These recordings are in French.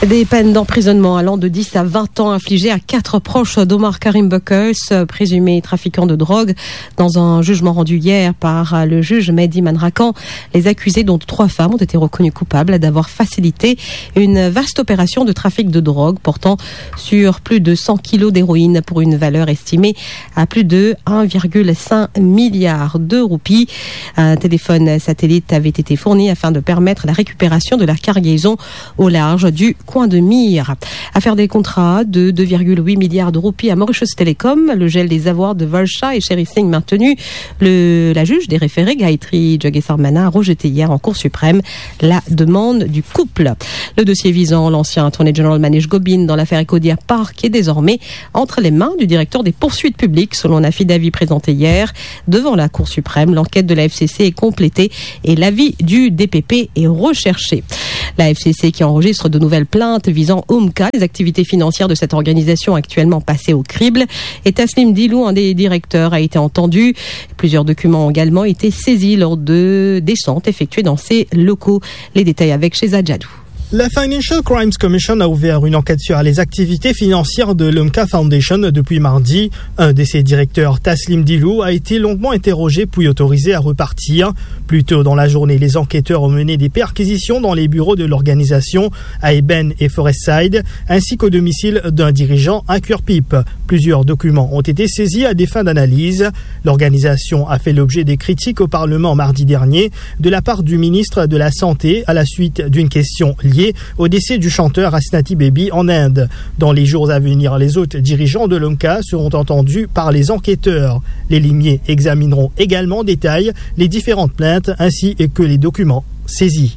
Des peines d'emprisonnement allant de 10 à 20 ans infligées à 4 proches d'Omar Karim Boukous, présumé trafiquant de drogue. Dans un jugement rendu hier par le juge Mehdi Manrakan, les accusés, dont 3 femmes, ont été reconnus coupables d'avoir facilité une vaste opération de trafic de drogue portant sur plus de 100 kilos d'héroïne pour une valeur estimée à plus de 1,5 milliard de roupies. Un téléphone satellite avait été fourni afin de permettre la récupération de la cargaison au large du coin de mire. Affaire des contrats de 2,8 milliards de roupies à Mauritius Telecom, le gel des avoirs de Volsha et Sherry Singh maintenu. La juge des référés, Gayatri Jogesarmana, a rejeté hier en Cour suprême la demande du couple. Le dossier visant l'ancien Attorney General Manish Gobin dans l'affaire Ecodia Park est désormais entre les mains du directeur des poursuites publiques, selon un affidavit présenté hier devant la Cour suprême. L'enquête de la FCC est complétée et l'avis du DPP est recherché. La FCC qui enregistre de nouvelles plaintes visant Umka, les activités financières de cette organisation actuellement passées au crible. Et Taslim Dilou, un des directeurs, a été entendu. Plusieurs documents ont également été saisis lors de descentes effectuées dans ces locaux. Les détails avec Shehzad Jadou. La Financial Crimes Commission a ouvert une enquête sur les activités financières de l'Umka Foundation depuis mardi. Un de ses directeurs, Taslim Dilou, a été longuement interrogé puis autorisé à repartir. Plus tôt dans la journée, les enquêteurs ont mené des perquisitions dans les bureaux de l'organisation à Eben et Forestside, ainsi qu'au domicile d'un dirigeant à Curepipe. Plusieurs documents ont été saisis à des fins d'analyse. L'organisation a fait l'objet des critiques au Parlement mardi dernier de la part du ministre de la Santé à la suite d'une question liée au décès du chanteur Asnati Baby en Inde. Dans les jours à venir, les autres dirigeants de l'Umka seront entendus par les enquêteurs. Les limiers examineront également en détail les différentes plaintes ainsi que les documents saisis.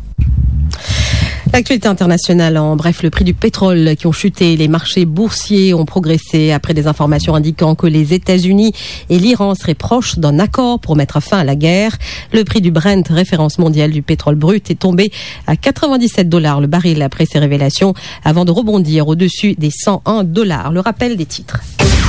L'actualité internationale en bref, le prix du pétrole qui ont chuté, les marchés boursiers ont progressé après des informations indiquant que les États-Unis et l'Iran seraient proches d'un accord pour mettre fin à la guerre. Le prix du Brent, référence mondiale du pétrole brut, est tombé à $97 le baril après ces révélations avant de rebondir au-dessus des $101. Le rappel des titres.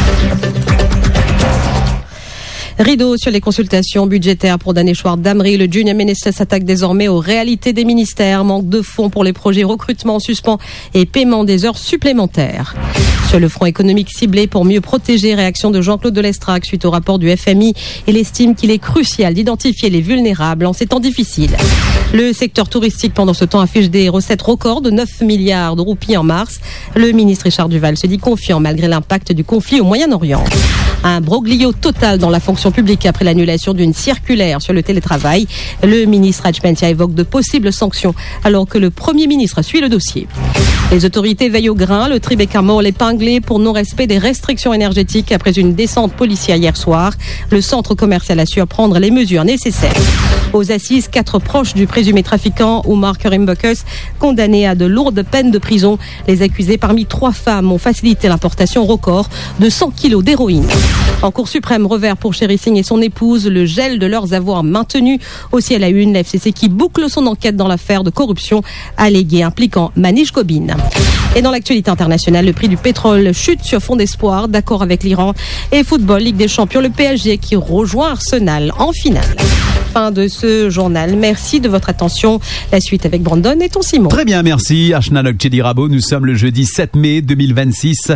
Rideau sur les consultations budgétaires pour Daneshwar Damri. Le Junior Minister s'attaque désormais aux réalités des ministères. Manque de fonds pour les projets recrutement en suspens et paiement des heures supplémentaires. Sur le front économique ciblé pour mieux protéger, réaction de Jean-Claude Delestrac suite au rapport du FMI. Il estime qu'il est crucial d'identifier les vulnérables en ces temps difficiles. Le secteur touristique pendant ce temps affiche des recettes records de 9 milliards de roupies en mars. Le ministre Richard Duval se dit confiant malgré l'impact du conflit au Moyen-Orient. Un broglio total dans la fonction publique après l'annulation d'une circulaire sur le télétravail. Le ministre Hajmentia évoque de possibles sanctions alors que le Premier ministre suit le dossier. Les autorités veillent au grain. Le Tribeca Mall épinglé pour non-respect des restrictions énergétiques après une descente policière hier soir. Le centre commercial assure prendre les mesures nécessaires. Aux assises, 4 proches du présumé trafiquant Omar Karim Boukous condamnés à de lourdes peines de prison. Les accusés, parmi 3 femmes, ont facilité l'importation record de 100 kilos d'héroïne. En Cour suprême, revers pour Sherry Singh et son épouse, le gel de leurs avoirs maintenu. Aussi à la une, la FCC qui boucle son enquête dans l'affaire de corruption alléguée impliquant Manish Gobin. Et dans l'actualité internationale, le prix du pétrole chute sur fond d'espoir, d'accord avec l'Iran. Et football, Ligue des Champions, le PSG qui rejoint Arsenal en finale. Fin de ce journal. Merci de votre attention. La suite avec Brandon et ton Simon. Très bien, merci. Ashna Rabo, nous sommes le jeudi 7 mai 2026,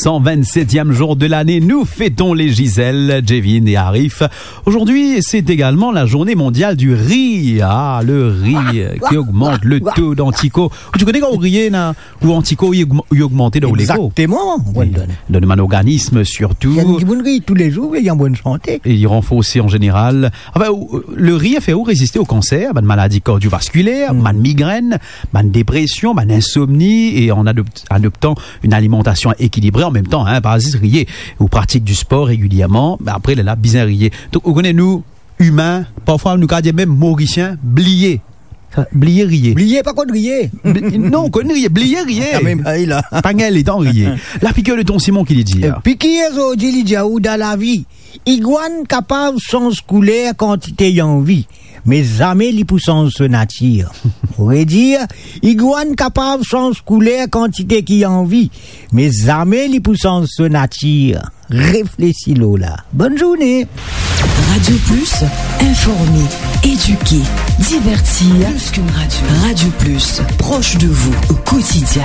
127e jour de l'année. Nous fêtons les Gisèle, Jevin et Arif. Aujourd'hui, c'est également la journée mondiale du riz. Ah, le riz qui augmente le taux d'antico. Tu connais quand on riait, ou antico, il augmentait dans les Exactement. Dans le organisme surtout. Il y a du bon riz tous les jours et il y a en bonne santé. Et il renforce en général. Enfin, le riz a fait résister au cancer, de maladies cardiovasculaires, de migraine, de dépression, d'insomnie, et en adoptant une alimentation équilibrée en même temps, parasite rier, ou pratique du sport régulièrement, après il est là, bien rier. Donc, on connaît nous, humains, parfois nous cadons même mauriciens, blier. Blier rier. Blier, pas quoi de rier. Non, on connaît rier, blier rier. Ah, même, il a. Pangel étant rier. La piqûre de ton Simon qui dit. Piqûre, dit dans la vie. Iguane capable sans scolaire quantité y en vie, mais jamais les puissances nature. On va dire, iguane capable sans scolaire quantité qui en vie, mais jamais les puissances nature. Réfléchis là. Bonne journée. Radio Plus, informer, éduquer, divertir, plus qu'une radio. Radio Plus, proche de vous au quotidien.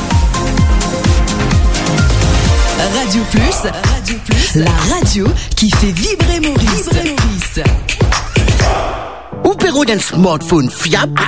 Radio Plus, la radio qui fait vibrer Maurice. Opéro d'un smartphone fiable